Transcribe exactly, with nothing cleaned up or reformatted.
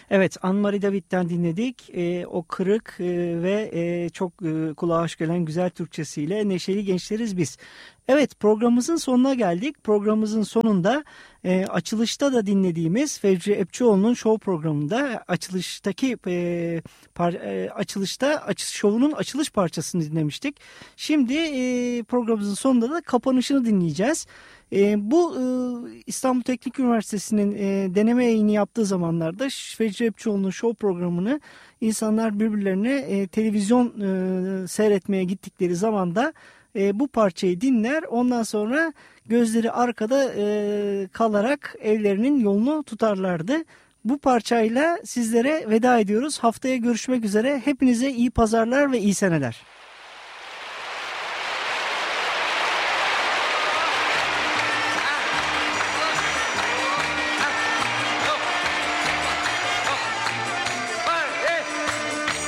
Evet, Anne-Marie David'den dinledik. E, o kırık e, ve e, çok e, kulağa hoş gelen güzel Türkçesiyle Neşeli Gençleriz biz. Evet, programımızın sonuna geldik. Programımızın sonunda e, açılışta da dinlediğimiz Fevzi Epçioğlu'nun show programında açılıştaki e, par, e, açılışta açış şovunun açılış parçasını dinlemiştik. Şimdi e, programımızın sonunda da kapanışını dinleyeceğiz. E, bu e, İstanbul Teknik Üniversitesi'nin e, deneme yayını yaptığı zamanlarda Fevzi Epçioğlu'nun show programını insanlar birbirlerine e, televizyon e, seyretmeye gittikleri zaman da e, bu parçayı dinler. Ondan sonra gözleri arkada e, kalarak evlerinin yolunu tutarlardı. Bu parçayla sizlere veda ediyoruz. Haftaya görüşmek üzere. Hepinize iyi pazarlar ve iyi seneler.